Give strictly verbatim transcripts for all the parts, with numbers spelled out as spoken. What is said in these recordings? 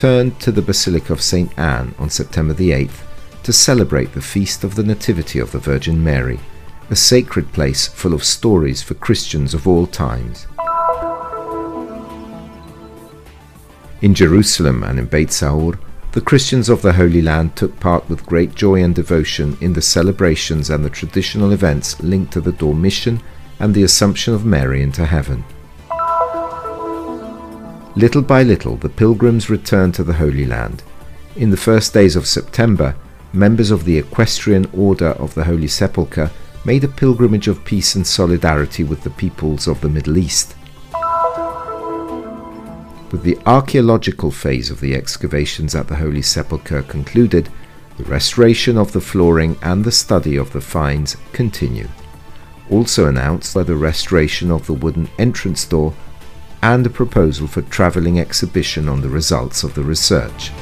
turned to the Basilica of Saint Anne on September the eighth to celebrate the Feast of the Nativity of the Virgin Mary, a sacred place full of stories for Christians of all times. In Jerusalem and in Beit Saur, the Christians of the Holy Land took part with great joy and devotion in the celebrations and the traditional events linked to the Dormition and the Assumption of Mary into heaven. Little by little, the pilgrims returned to the Holy Land. In the first days of September, members of the Equestrian Order of the Holy Sepulchre made a pilgrimage of peace and solidarity with the peoples of the Middle East. With the archaeological phase of the excavations at the Holy Sepulchre concluded, the restoration of the flooring and the study of the finds continue. Also announced were the restoration of the wooden entrance door and a proposal for travelling exhibition on the results of the research.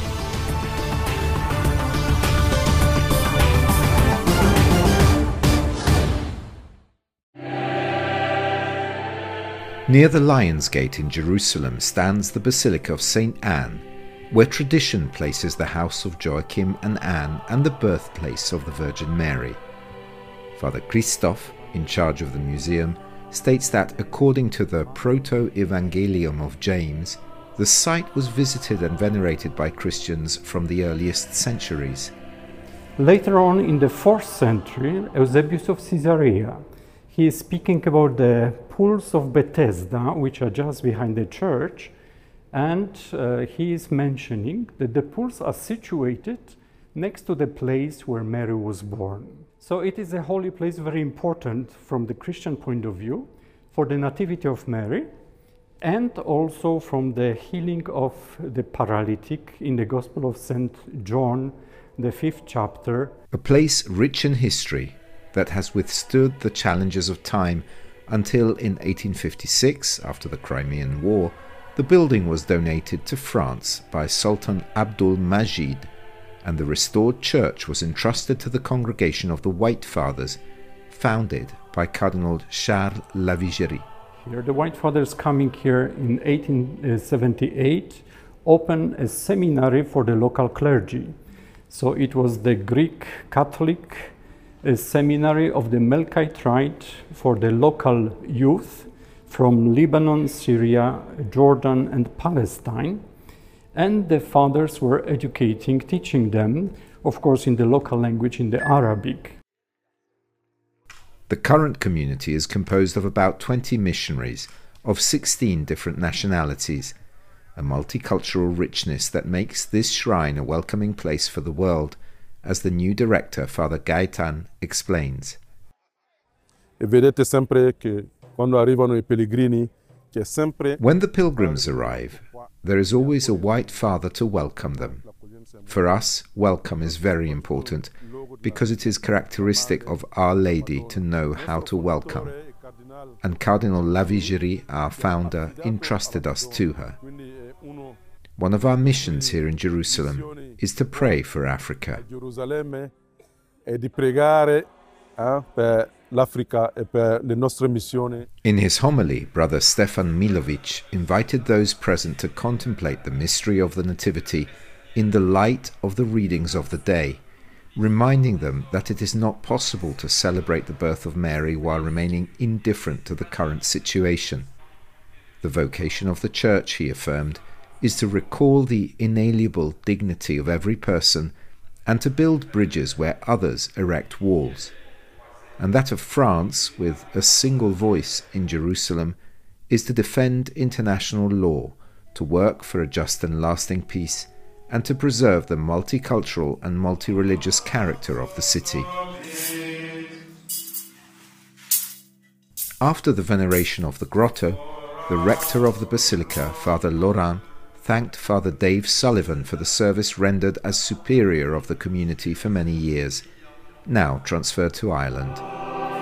Near the Lion's Gate in Jerusalem stands the Basilica of Saint Anne, where tradition places the house of Joachim and Anne and the birthplace of the Virgin Mary. Father Christoph, in charge of the museum, states that according to the Proto-Evangelium of James, the site was visited and venerated by Christians from the earliest centuries. Later on in the fourth century, Eusebius of Caesarea, he is speaking about the pools of Bethesda, which are just behind the church, and uh, he is mentioning that the pools are situated next to the place where Mary was born. So it is a holy place, very important from the Christian point of view, for the Nativity of Mary, and also from the healing of the paralytic in the Gospel of Saint John, the fifth chapter. A place rich in history that has withstood the challenges of time until in eighteen fifty-six, after the Crimean War, the building was donated to France by Sultan Abdul Majid, and the restored church was entrusted to the Congregation of the White Fathers, founded by Cardinal Charles Lavigerie. Here, the White Fathers coming here in eighteen seventy-eight opened a seminary for the local clergy. So it was the Greek Catholic a seminary of the Melkite Rite for the local youth from Lebanon, Syria, Jordan, and Palestine. And the fathers were educating, teaching them, of course, in the local language, in the Arabic. The current community is composed of about twenty missionaries of sixteen different nationalities, a multicultural richness that makes this shrine a welcoming place for the world, as the new director, Father Gaetan, explains. When the pilgrims arrive, there is always a white father to welcome them. For us, welcome is very important, because it is characteristic of Our Lady to know how to welcome. And Cardinal Lavigerie, our founder, entrusted us to her. One of our missions here in Jerusalem is to pray for Africa. In his homily, Brother Stefan Milovic invited those present to contemplate the mystery of the Nativity in the light of the readings of the day, reminding them that it is not possible to celebrate the birth of Mary while remaining indifferent to the current situation. The vocation of the Church, he affirmed, is to recall the inalienable dignity of every person and to build bridges where others erect walls. And that of France, with a single voice in Jerusalem, is to defend international law, to work for a just and lasting peace, and to preserve the multicultural and multi-religious character of the city. After the veneration of the grotto, the rector of the basilica, Father Laurent, thanked Father Dave Sullivan for the service rendered as superior of the community for many years, now transferred to Ireland.